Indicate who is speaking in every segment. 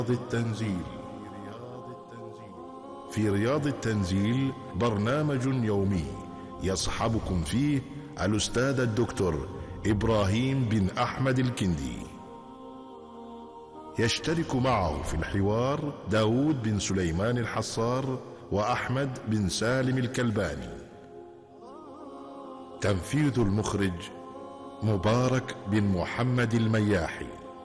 Speaker 1: التنزيل. في رياض التنزيل برنامج يومي يصحبكم فيه الأستاذ الدكتور إبراهيم بن أحمد الكندي. يشترك معه في الحوار داود بن سليمان الحصار وأحمد بن سالم الكلباني. تنفيذ المخرج مبارك بن محمد المياحي.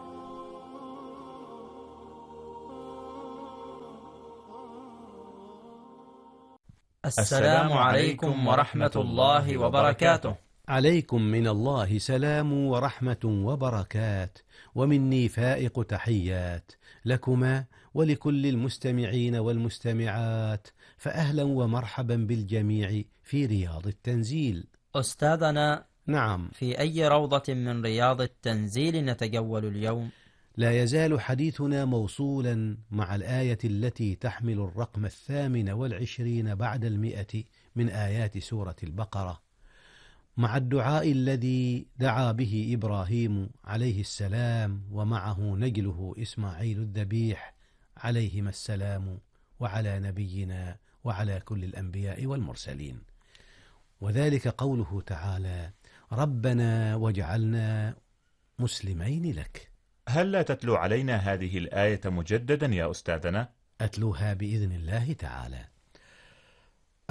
Speaker 2: السلام عليكم ورحمة الله وبركاته.
Speaker 3: عليكم من الله سلام ورحمة وبركات، ومني فائق تحيات لكما ولكل المستمعين والمستمعات، فأهلا ومرحبا بالجميع في رياض التنزيل.
Speaker 2: أستاذنا،
Speaker 3: نعم،
Speaker 2: في أي روضة من رياض التنزيل نتجول اليوم؟
Speaker 3: لا يزال حديثنا موصولا مع الآية التي تحمل الرقم 28 بعد 100 من آيات سورة البقرة، مع الدعاء الذي دعا به إبراهيم عليه السلام ومعه نجله إسماعيل الذبيح عليهما السلام، وعلى نبينا وعلى كل الأنبياء والمرسلين. وذلك قوله تعالى: ربنا واجعلنا مسلمين لك.
Speaker 4: هل لا تتلو علينا هذه الآية مجددا يا أستاذنا؟
Speaker 3: أتلوها بإذن الله تعالى.